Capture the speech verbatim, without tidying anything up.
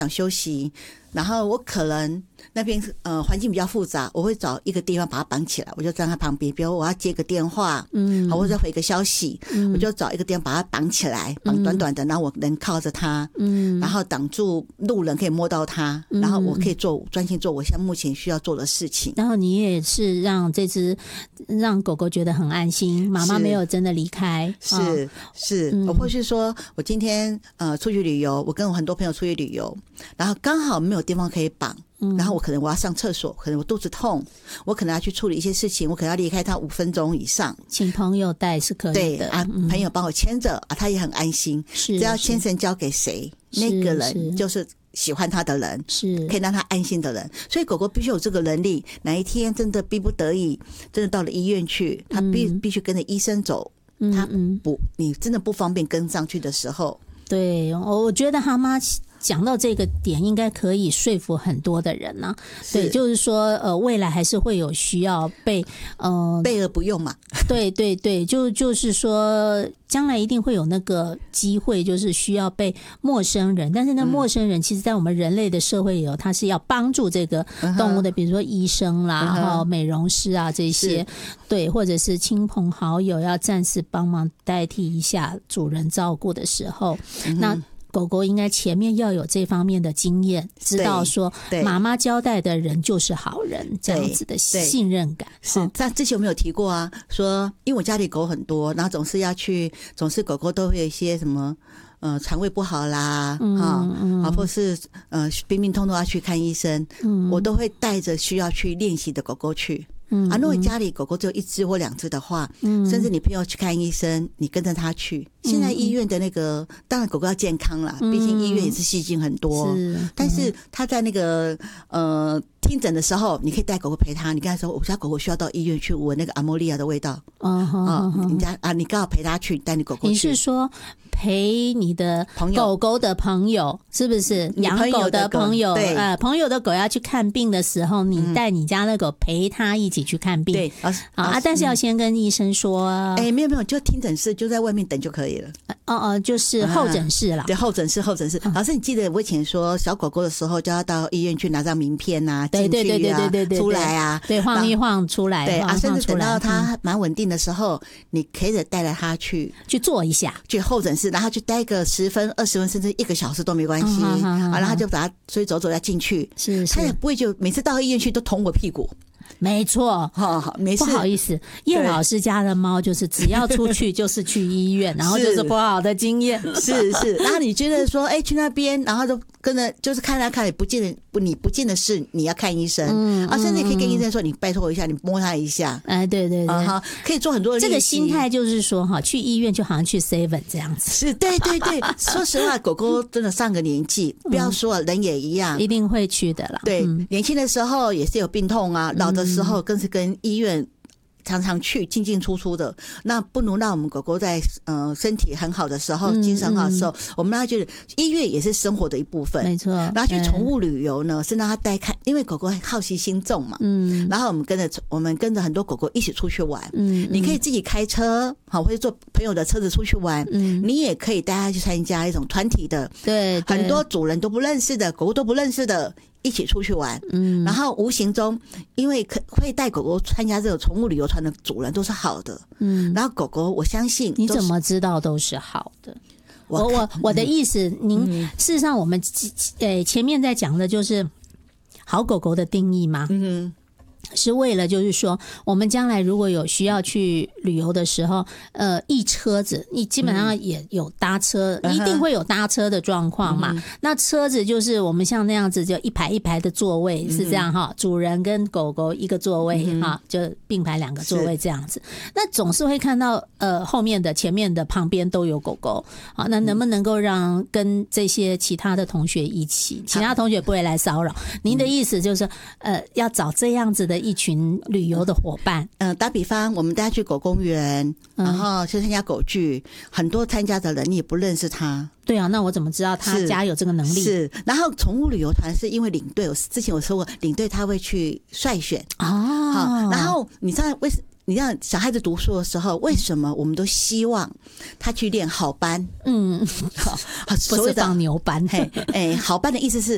想休息，然后我可能那边呃环境比较复杂，我会找一个地方把它绑起来，我就站在旁边，比如我要接个电话，嗯，或者回个消息，嗯，我就找一个地方把它绑起来，绑短短的，然后我能靠着它，嗯，然后挡住路人可以摸到它，嗯，然后我可以做专心做我现在目前需要做的事情。 然后你也是让这只让狗狗觉得很安心，妈妈没有真的离开， 是、哦、是，嗯，我或是说我今天呃出去旅游，我跟我很多朋友出去旅游，然后刚好没有地方可以绑。然后我可能我要上厕所，可能我肚子痛，我可能要去处理一些事情，我可能要离开他五分钟以上， 请朋友带是可以的。 对啊，嗯，朋友帮我牵着啊，他也很安心。是，只要牵绳交给谁，那个人就是喜欢他的人，是可以让他安心的人。所以狗狗必须有这个能力，哪一天真的逼不得已，真的到了医院去，他必必须跟着医生走，嗯，他不你真的不方便跟上去的时候。 对，我觉得蛤蟆讲到这个点，应该可以说服很多的人啊。对，就是说，呃，未来还是会有需要被呃备而不用嘛。 对对对，就就是说，将来一定会有那个机会，就是需要被陌生人。但是那陌生人，其实在我们人类的社会里头，他是要帮助这个动物的，比如说医生啦，然后美容师啊这些，对，或者是亲朋好友要暂时帮忙代替一下主人照顾的时候，那狗狗应该前面要有这方面的经验，知道说妈妈交代的人就是好人，这样子的信任感。 是，他之前有没有提过啊？说因为我家里狗很多，然后总是要去，总是狗狗都会有一些什么呃肠胃不好啦，嗯嗯，啊，或是呃病病痛痛要去看医生，嗯，我都会带着需要去练习的狗狗去。嗯啊，如果家里狗狗只有一只或两只的话，嗯，甚至你朋友去看医生，你跟着他去。现在医院的那个，当然狗狗要健康啦，毕竟医院也是细菌很多。是，但是他在那个呃听诊的时候，你可以带狗狗陪他。你跟他说，我家狗狗需要到医院去闻那个阿莫利亚的味道。哦哦，你家啊，你刚好陪他去，带你狗狗去。 你是说陪你的狗狗的朋友，是不是养狗的朋友？对，呃，朋友的狗要去看病的时候，你带你家的狗陪他一起去看病。对，啊，但是要先跟医生说。 哎，没有没有，就听诊室就在外面等就可以了。 哦哦，就是候诊室啦。 对，候诊室候诊室。老师，你记得我以前说小狗狗的时候，就要到医院去拿张名片啊，进去啊，对对对对对，出来啊， 对，晃一晃出来， 对啊，甚至等到它蛮稳定的时候，你可以带着它去去坐一下， 去候诊室，然后去待个十分、二十分，甚至一个小时都没关系啊，然后就把它所以走走要进去，是，它也不会就每次到医院去都捅我屁股。 没错， 好好，没事。 不好意思，叶老师家的猫就是只要出去就是去医院，然后就是不好的经验。 是是，然后你觉得说，哎、欸，去那边，然后就跟着就是看来看也不见得不，你不见得是你要看医生，嗯、啊，甚至可以跟医生说，你拜托我一下，你摸他一下。 哎，对对对， 啊、可以做很多的练习。 这个心态就是说，哈，去医院就好像去 seven 这样子。 是，对对对。说实话，狗狗真的上个年纪，不要说了，人也一样， 一定会去的啦。 对，嗯、年轻的时候也是有病痛啊，老的时候更是跟医院常常去进进出出的。那不能让我们狗狗在呃身体很好的时候，精神很好的时候，嗯嗯、我们让它觉得医院也是生活的一部分。没错。然后去宠物旅游呢，是让它带看，因为狗狗好奇心重嘛。嗯。然后我们跟着我们跟着很多狗狗一起出去玩。嗯。你可以自己开车，好，或者坐朋友的车子出去玩。嗯。你也可以带它去参加一种团体的，对，很多主人都不认识的，狗狗都不认识的。一起出去玩，嗯，然后无形中，因为可会带狗狗参加这种宠物旅游团的主人都是好的，嗯，然后狗狗我相信你怎么知道都是好的？我我我的意思，您、嗯、事实上我们呃前面在讲的就是好狗狗的定义嘛，嗯。是为了就是说我们将来如果有需要去旅游的时候，呃一车子你基本上也有搭车、嗯、一定会有搭车的状况嘛、嗯、那车子就是我们像那样子就一排一排的座位、嗯、是这样哈，主人跟狗狗一个座位哈、嗯、就并排两个座位这样子，那总是会看到呃后面的前面的旁边都有狗狗，好，那能不能够让跟这些其他的同学一起，其他同学不会来骚扰，您的意思就是呃要找这样子的一群旅游的伙伴。 嗯、呃，打比方，我们大家去狗公园，然后去参加狗聚，很多参加的人你也不认识他。 对啊，那我怎么知道他家有这个能力？ 是，是然后宠物旅游团是因为领队，我之前我说过，领队他会去筛选哦，好，然后你知道为什么？你让小孩子读书的时候，为什么我们都希望他去练好班？嗯， 好，不是放牛班。 嘿，哎，好班的意思是